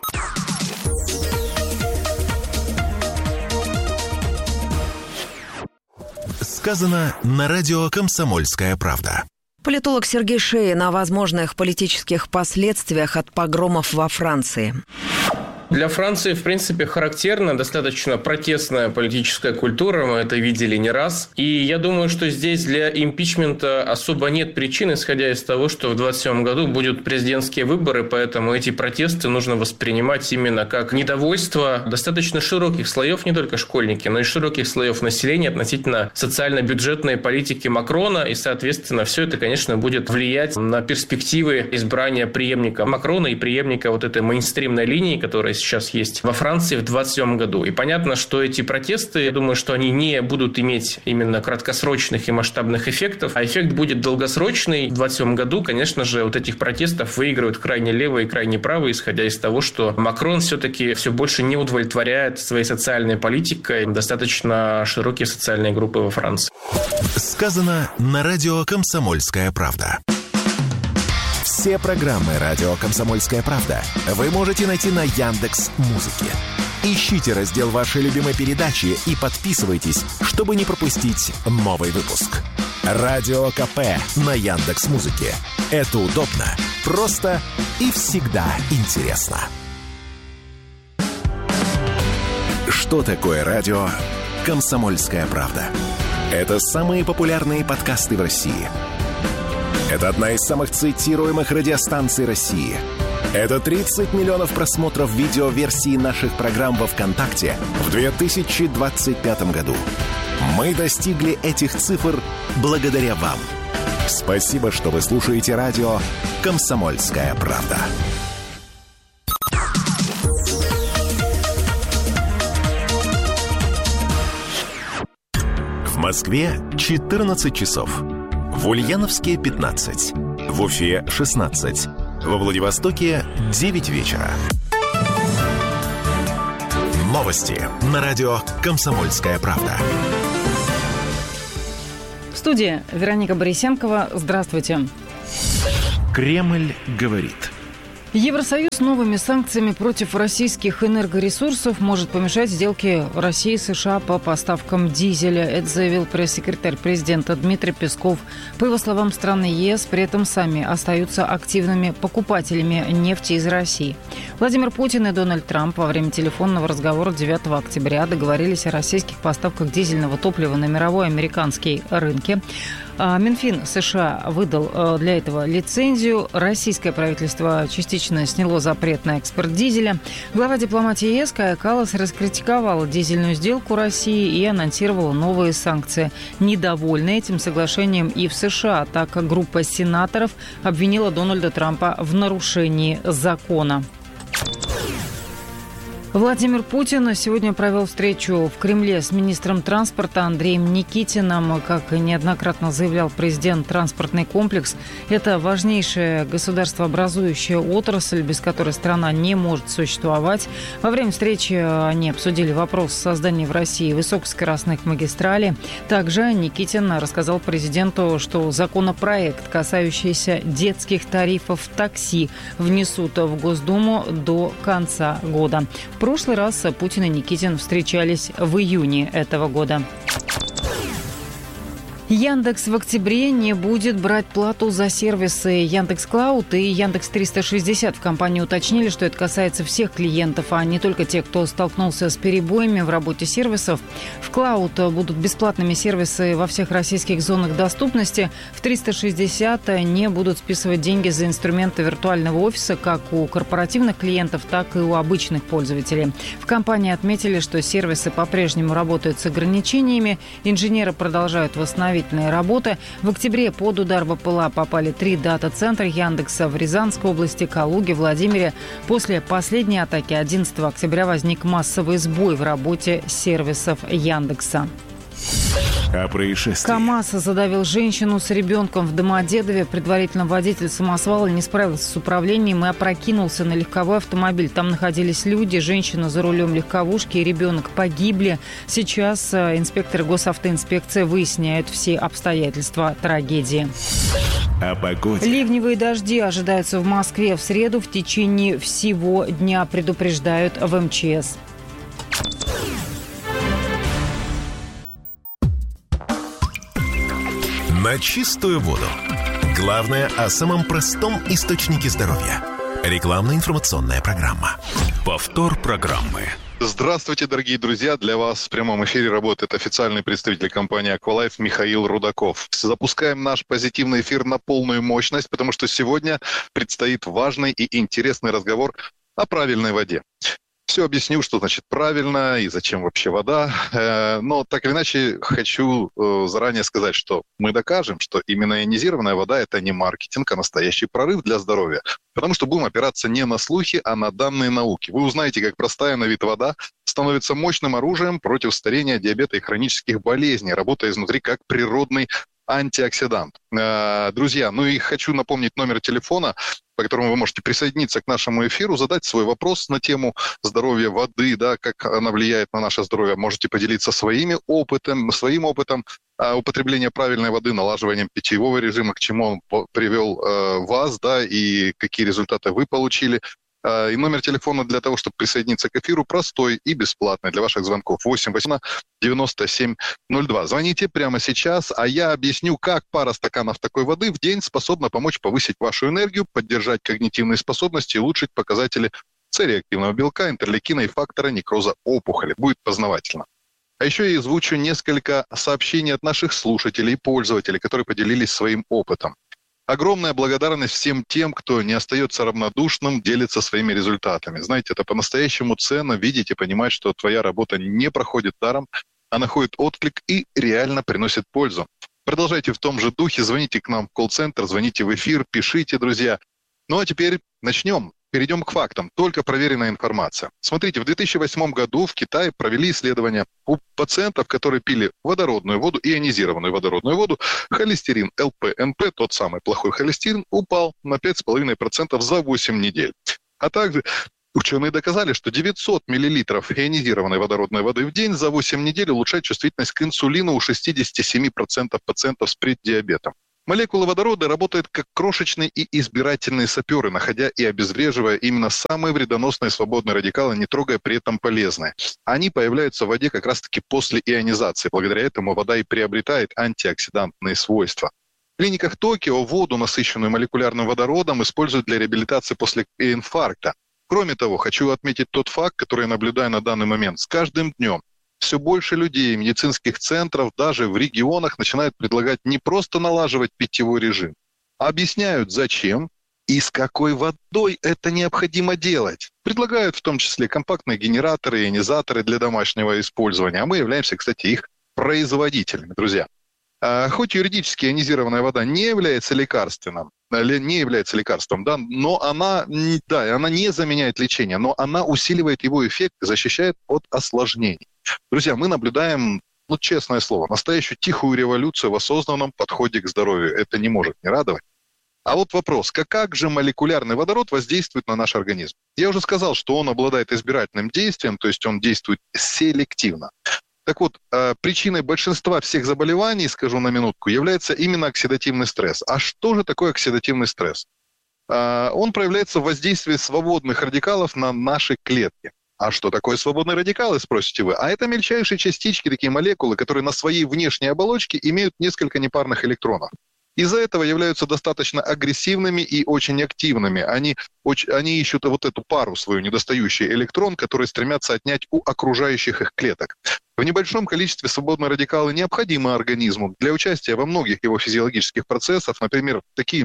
Сказано на радио «Комсомольская правда». Политолог Сергей Шеин о возможных политических последствиях от погромов во Франции. Для Франции, в принципе, характерна достаточно протестная политическая культура, мы это видели не раз. И я думаю, что здесь для импичмента особо нет причин, исходя из того, что в 2027 году будут президентские выборы, поэтому эти протесты нужно воспринимать именно как недовольство достаточно широких слоев, не только школьники, но и широких слоев населения относительно социально-бюджетной политики Макрона. И, соответственно, все это, конечно, будет влиять на перспективы избрания преемника Макрона и преемника вот этой мейнстримной линии, которая сейчас есть во Франции в 2027 году. И понятно, что эти протесты, я думаю, что они не будут иметь именно краткосрочных и масштабных эффектов, а эффект будет долгосрочный. В 2027 году, конечно же, вот этих протестов выигрывают крайне левые и крайне правые, исходя из того, что Макрон все-таки все больше не удовлетворяет своей социальной политикой достаточно широкие социальные группы во Франции. Сказано на радио «Комсомольская правда». Все программы «Радио Комсомольская правда» вы можете найти на Яндекс.Музыке. Ищите раздел вашей любимой передачи и подписывайтесь, чтобы не пропустить новый выпуск. Радио КП на Яндекс.Музыке. Это удобно, просто и всегда интересно. Что такое радио «Комсомольская правда»? Это самые популярные подкасты в России. Это одна из самых цитируемых радиостанций России. Это 30 миллионов просмотров видеоверсии наших программ во ВКонтакте в 2025 году. Мы достигли этих цифр благодаря вам. Спасибо, что вы слушаете радио «Комсомольская правда». В Москве 14 часов. В Ульяновске 15. В Уфе 16. Во Владивостоке 9 вечера. Новости на радио «Комсомольская правда». В студии Вероника Борисенкова. Здравствуйте. Кремль говорит. Евросоюз новыми санкциями против российских энергоресурсов может помешать сделке России и США по поставкам дизеля. Это заявил пресс-секретарь президента Дмитрий Песков. По его словам, страны ЕС при этом сами остаются активными покупателями нефти из России. Владимир Путин и Дональд Трамп во время телефонного разговора 9 октября договорились о российских поставках дизельного топлива на мировой американский рынке. Минфин США выдал для этого лицензию. Российское правительство частично сняло запрет на экспорт дизеля. Глава дипломатии ЕС Кая Каллас раскритиковала дизельную сделку России и анонсировала новые санкции. Недовольны этим соглашением и в США, так как группа сенаторов обвинила Дональда Трампа в нарушении закона. Владимир Путин сегодня провел встречу в Кремле с министром транспорта Андреем Никитиным. Как неоднократно заявлял президент, транспортный комплекс – это важнейшая государствообразующая отрасль, без которой страна не может существовать. Во время встречи они обсудили вопрос создания в России высокоскоростных магистралей. Также Никитин рассказал президенту, что законопроект, касающийся детских тарифов такси, внесут в Госдуму до конца года. В прошлый раз Путин и Никитин встречались в июне этого года. Яндекс в октябре не будет брать плату за сервисы Яндекс.Клауд и Яндекс.360. В компании уточнили, что это касается всех клиентов, а не только тех, кто столкнулся с перебоями в работе сервисов. В Клауд будут бесплатными сервисы во всех российских зонах доступности. В 360 не будут списывать деньги за инструменты виртуального офиса как у корпоративных клиентов, так и у обычных пользователей. В компании отметили, что сервисы по-прежнему работают с ограничениями. Инженеры продолжают восстановить работы. В октябре под удар БПЛА попали 3 дата-центра Яндекса в Рязанской области, Калуге, Владимире. После последней атаки 11 октября возник массовый сбой в работе сервисов Яндекса. О происшествии. КамАЗ задавил женщину с ребенком в Домодедове. Предварительно водитель самосвала не справился с управлением и опрокинулся на легковой автомобиль. Там находились люди, женщина за рулем легковушки и ребенок погибли. Сейчас инспекторы госавтоинспекции выясняют все обстоятельства трагедии. О погоде. Ливневые дожди ожидаются в Москве в среду в течение всего дня, предупреждают в МЧС. На чистую воду. Главное о самом простом источнике здоровья. Рекламно-информационная программа. Повтор программы. Здравствуйте, дорогие друзья! Для вас в прямом эфире работает официальный представитель компании «Аквалайф» Михаил Рудаков. Запускаем наш позитивный эфир на полную мощность, потому что сегодня предстоит важный и интересный разговор о правильной воде. Все объясню, что значит правильно и зачем вообще вода. Но так или иначе хочу заранее сказать, что мы докажем, что именно ионизированная вода – это не маркетинг, а настоящий прорыв для здоровья. Потому что будем опираться не на слухи, а на данные науки. Вы узнаете, как простая на вид вода становится мощным оружием против старения, диабета и хронических болезней, работая изнутри как природный антиоксидант. Друзья, ну и хочу напомнить номер телефона, по которому вы можете присоединиться к нашему эфиру, задать свой вопрос на тему здоровья воды, да, как она влияет на наше здоровье. Можете поделиться своим опытом употребления правильной воды, налаживанием питьевого режима, к чему он привел вас, да, и какие результаты вы получили. И номер телефона для того, чтобы присоединиться к эфиру, простой и бесплатный для ваших звонков. 8-800-97-02. Звоните прямо сейчас, а я объясню, как пара стаканов такой воды в день способна помочь повысить вашу энергию, поддержать когнитивные способности и улучшить показатели С-реактивного белка, интерлейкина и фактора некроза опухоли. Будет познавательно. А еще я озвучу несколько сообщений от наших слушателей и пользователей, которые поделились своим опытом. Огромная благодарность всем тем, кто не остается равнодушным, делится своими результатами. Знаете, это по-настоящему ценно видеть и понимать, что твоя работа не проходит даром, а находит отклик и реально приносит пользу. Продолжайте в том же духе, звоните к нам в колл-центр, звоните в эфир, пишите, друзья. Ну а теперь начнем. Перейдем к фактам. Только проверенная информация. Смотрите, в 2008 году в Китае провели исследования у пациентов, которые пили водородную воду, ионизированную водородную воду. Холестерин ЛПНП, тот самый плохой холестерин, упал на 5,5% за 8 недель. А также ученые доказали, что 900 мл ионизированной водородной воды в день за 8 недель улучшает чувствительность к инсулину у 67% пациентов с преддиабетом. Молекулы водорода работают как крошечные и избирательные саперы, находя и обезвреживая именно самые вредоносные свободные радикалы, не трогая при этом полезные. Они появляются в воде как раз-таки после ионизации. Благодаря этому вода и приобретает антиоксидантные свойства. В клиниках Токио воду, насыщенную молекулярным водородом, используют для реабилитации после инфаркта. Кроме того, хочу отметить тот факт, который я наблюдаю на данный момент. С каждым днем все больше людей, медицинских центров, даже в регионах начинают предлагать не просто налаживать питьевой режим, а объясняют, зачем и с какой водой это необходимо делать. Предлагают в том числе компактные генераторы, ионизаторы для домашнего использования. А мы являемся, кстати, их производителями, друзья. Хоть юридически ионизированная вода не является лекарством, да, но она не заменяет лечение, но она усиливает его эффект и защищает от осложнений. Друзья, мы наблюдаем, честное слово, настоящую тихую революцию в осознанном подходе к здоровью. Это не может не радовать. А вот вопрос, как же молекулярный водород воздействует на наш организм? Я уже сказал, что он обладает избирательным действием, то есть он действует селективно. Так вот, причиной большинства всех заболеваний, скажу на минутку, является именно оксидативный стресс. А что же такое оксидативный стресс? Он проявляется в воздействии свободных радикалов на наши клетки. А что такое свободные радикалы, спросите вы? А это мельчайшие частички, такие молекулы, которые на своей внешней оболочке имеют несколько непарных электронов. Из-за этого являются достаточно агрессивными и очень активными. Они ищут вот эту пару свою, недостающий электрон, который стремятся отнять у окружающих их клеток. В небольшом количестве свободные радикалы необходимы организму для участия во многих его физиологических процессах. Например,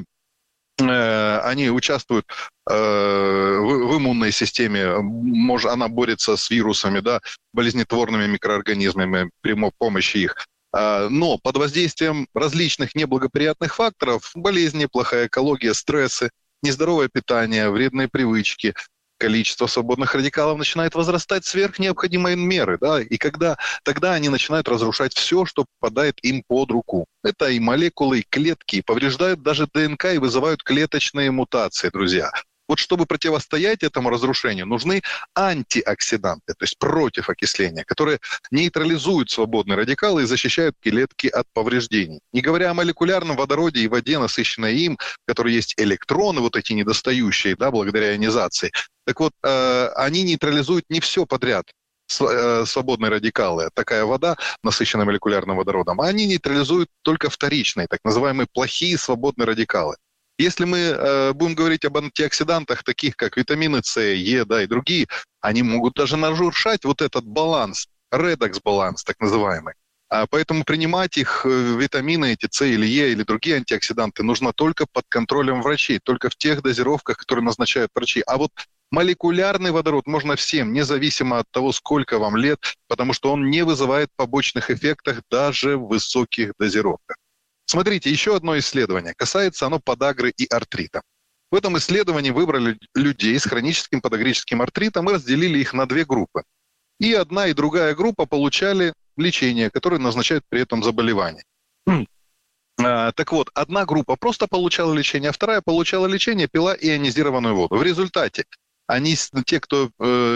они участвуют в иммунной системе, она борется с вирусами, да, болезнетворными микроорганизмами при помощи их. Но под воздействием различных неблагоприятных факторов, болезни, плохая экология, стрессы, нездоровое питание, вредные привычки, количество свободных радикалов начинает возрастать сверх необходимой меры, да, и тогда они начинают разрушать все, что попадает им под руку. Это и молекулы, и клетки, и повреждают даже ДНК и вызывают клеточные мутации, друзья. Вот чтобы противостоять этому разрушению, нужны антиоксиданты, то есть против окисления, которые нейтрализуют свободные радикалы и защищают клетки от повреждений. Не говоря о молекулярном водороде и воде, насыщенной им, в которой есть электроны, вот эти недостающие, да, благодаря ионизации. Так вот, они нейтрализуют не все подряд. Свободные радикалы, такая вода, насыщенная молекулярным водородом, они нейтрализуют только вторичные, так называемые плохие свободные радикалы. Если мы будем говорить об антиоксидантах, таких как витамины С, Е, да, и другие, они могут даже нарушать вот этот баланс, редокс-баланс так называемый. Поэтому принимать их витамины, эти С или Е, или другие антиоксиданты, нужно только под контролем врачей, только в тех дозировках, которые назначают врачи. А вот молекулярный водород можно всем, независимо от того, сколько вам лет, потому что он не вызывает побочных эффектов даже в высоких дозировках. Смотрите, еще одно исследование. Касается оно подагры и артрита. В этом исследовании выбрали людей с хроническим подагрическим артритом и разделили их на две группы. И одна, и другая группа получали лечение, которое назначают при этом заболевание. Так вот, одна группа просто получала лечение, а вторая получала лечение, пила ионизированную воду. В результате те, кто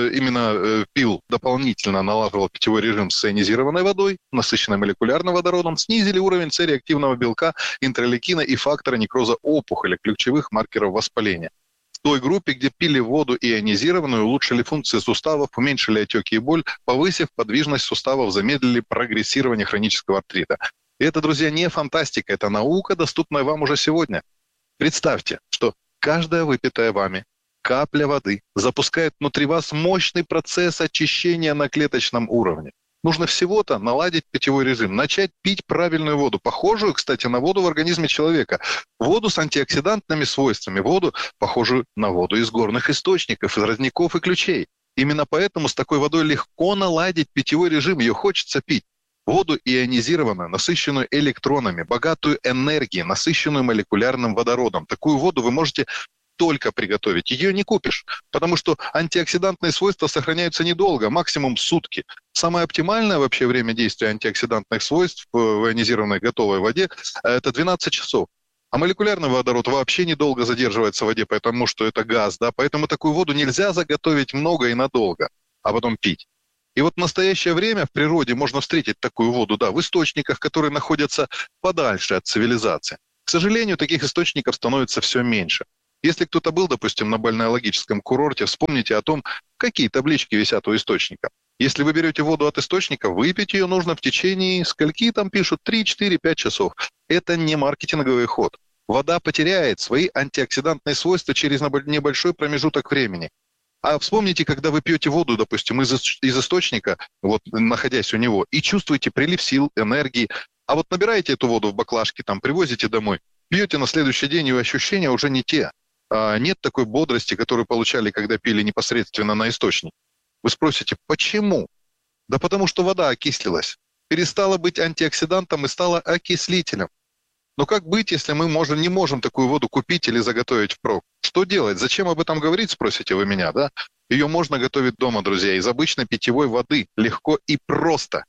именно пил дополнительно, налаживал питьевой режим с ионизированной водой, насыщенной молекулярным водородом, снизили уровень С-реактивного белка, интерлейкина и фактора некроза опухоли, ключевых маркеров воспаления. В той группе, где пили воду ионизированную, улучшили функции суставов, уменьшили отеки и боль, повысив подвижность суставов, замедлили прогрессирование хронического артрита. И это, друзья, не фантастика, это наука, доступная вам уже сегодня. Представьте, что каждая выпитая вами капля воды запускает внутри вас мощный процесс очищения на клеточном уровне. Нужно всего-то наладить питьевой режим, начать пить правильную воду, похожую, кстати, на воду в организме человека. Воду с антиоксидантными свойствами, воду, похожую на воду из горных источников, из родников и ключей. Именно поэтому с такой водой легко наладить питьевой режим, ее хочется пить. Воду ионизированную, насыщенную электронами, богатую энергией, насыщенную молекулярным водородом. Такую воду вы можете только приготовить. Ее не купишь, потому что антиоксидантные свойства сохраняются недолго, максимум сутки. Самое оптимальное вообще время действия антиоксидантных свойств в ионизированной готовой воде – это 12 часов. А молекулярный водород вообще недолго задерживается в воде, потому что это газ, да, поэтому такую воду нельзя заготовить много и надолго, а потом пить. И вот в настоящее время в природе можно встретить такую воду, да, в источниках, которые находятся подальше от цивилизации. К сожалению, таких источников становится все меньше. Если кто-то был, допустим, на бальнеологическом курорте, вспомните о том, какие таблички висят у источника. Если вы берете воду от источника, выпить ее нужно в течение, скольки там пишут, 3, 4, 5 часов. Это не маркетинговый ход. Вода потеряет свои антиоксидантные свойства через небольшой промежуток времени. А вспомните, когда вы пьете воду, допустим, из источника, вот находясь у него, и чувствуете прилив сил, энергии, а вот набираете эту воду в баклажке, там, привозите домой, пьете на следующий день, и ощущения уже не те. Нет такой бодрости, которую получали, когда пили непосредственно на источник. Вы спросите, почему? Да потому что вода окислилась, перестала быть антиоксидантом и стала окислителем. Но как быть, если мы не можем такую воду купить или заготовить впрок? Что делать? Зачем об этом говорить, спросите вы меня, да? Ее можно готовить дома, друзья, из обычной питьевой воды, легко и просто.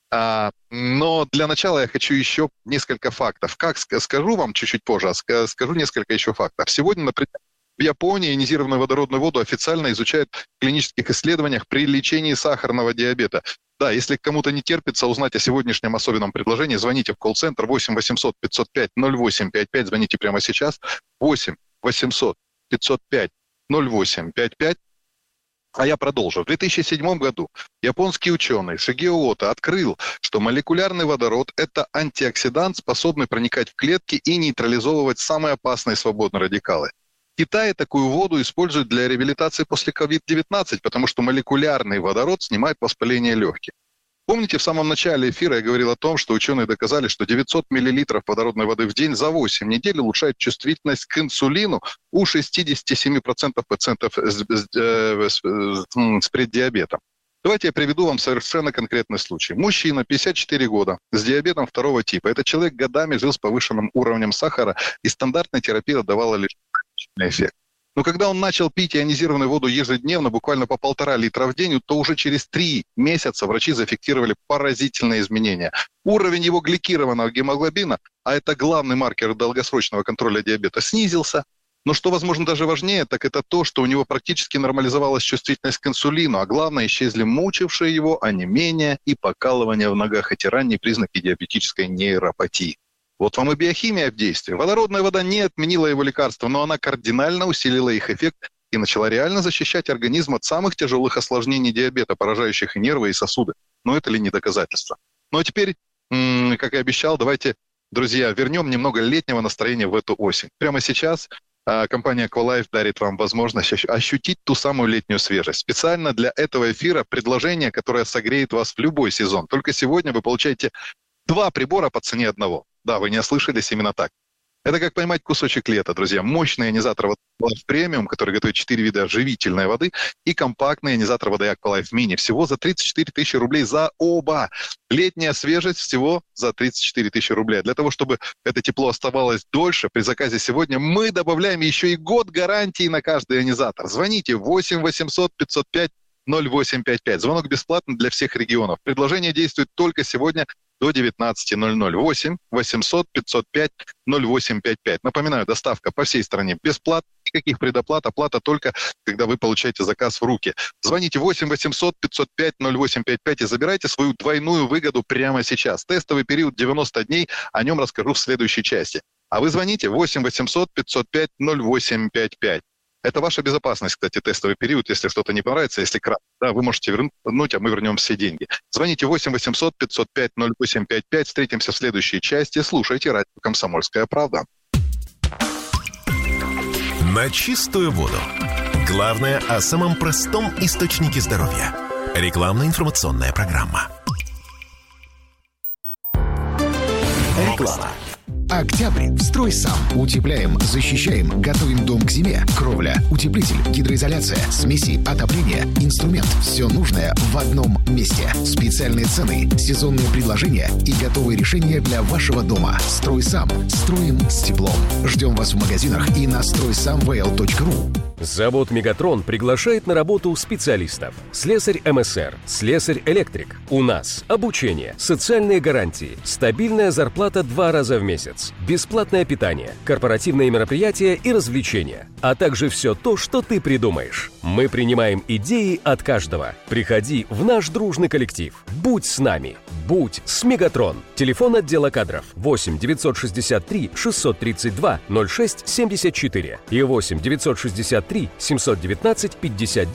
Но для начала я хочу еще несколько фактов. Как скажу вам чуть-чуть позже, скажу несколько еще фактов. Сегодня, например, в Японии ионизированную водородную воду официально изучают в клинических исследованиях при лечении сахарного диабета. Да, если кому-то не терпится узнать о сегодняшнем особенном предложении, звоните в колл-центр 8 800 505 0855, звоните прямо сейчас, 8 800 505 0855. А я продолжу. В 2007 году японский ученый Шигео Ото открыл, что молекулярный водород – это антиоксидант, способный проникать в клетки и нейтрализовывать самые опасные свободные радикалы. В Китае такую воду используют для реабилитации после COVID-19, потому что молекулярный водород снимает воспаление легких. Помните, в самом начале эфира я говорил о том, что ученые доказали, что 900 мл водородной воды в день за 8 недель улучшает чувствительность к инсулину у 67% пациентов с преддиабетом. Давайте я приведу вам совершенно конкретный случай. Мужчина, 54 года, с диабетом второго типа. Этот человек годами жил с повышенным уровнем сахара, и стандартная терапия давала лишь эффект. Но когда он начал пить ионизированную воду ежедневно, буквально по 1,5 литра в день, то уже через 3 месяца врачи зафиксировали поразительные изменения. Уровень его гликированного гемоглобина, а это главный маркер долгосрочного контроля диабета, снизился. Но что, возможно, даже важнее, так это то, что у него практически нормализовалась чувствительность к инсулину, а главное, исчезли мучившие его онемение и покалывание в ногах, эти ранние признаки диабетической нейропатии. Вот вам и биохимия в действии. Водородная вода не отменила его лекарства, но она кардинально усилила их эффект и начала реально защищать организм от самых тяжелых осложнений диабета, поражающих и нервы, и сосуды. Но это ли не доказательство? Ну а теперь, как и обещал, давайте, друзья, вернем немного летнего настроения в эту осень. Прямо сейчас компания Aqualife дарит вам возможность ощутить ту самую летнюю свежесть. Специально для этого эфира предложение, которое согреет вас в любой сезон. Только сегодня вы получаете 2 прибора по цене одного. Да, вы не ослышались, именно так. Это как поймать кусочек лета, друзья. Мощный ионизатор Aqualife Premium, который готовит 4 вида живительной воды, и компактный ионизатор воды Aqualife Mini. Всего за 34 тысячи рублей за оба. Летняя свежесть всего за 34 тысячи рублей. Для того, чтобы это тепло оставалось дольше, при заказе сегодня мы добавляем еще и год гарантии на каждый ионизатор. Звоните 8 800 505 Звонок бесплатный для всех регионов. Предложение действует только сегодня до 19:00. 8 800 505 0855. Напоминаю, доставка по всей стране бесплатна. Никаких предоплат, оплата только, когда вы получаете заказ в руки. Звоните 8 800 505 0855 и забирайте свою двойную выгоду прямо сейчас. Тестовый период 90 дней, о нем расскажу в следующей части. А вы звоните 8 800 505 0855. Это ваша безопасность, кстати, тестовый период. Если что-то не понравится, если кратко, да, вы можете вернуть, а мы вернем все деньги. Звоните 8 800 505 0855. Встретимся в следующей части. Слушайте радио «Комсомольская правда». На чистую воду. Главное о самом простом источнике здоровья. Рекламно-информационная программа. Реклама. Октябрь. Строй сам. Утепляем, защищаем, готовим дом к зиме. Кровля, утеплитель, гидроизоляция, смеси, отопление, инструмент. Все нужное в одном месте. Специальные цены, сезонные предложения и готовые решения для вашего дома. Строй сам. Строим с теплом. Ждем вас в магазинах и на стройсамвл.ру. Завод «Мегатрон» приглашает на работу специалистов. Слесарь МСР, слесарь-электрик. У нас обучение, социальные гарантии, стабильная зарплата 2 раза в месяц, бесплатное питание, корпоративные мероприятия и развлечения, а также все то, что ты придумаешь. Мы принимаем идеи от каждого. Приходи в наш дружный коллектив. Будь с нами. Будь с «Мегатрон». Телефон отдела кадров 8 963 632 06 74 и 8 963 719 59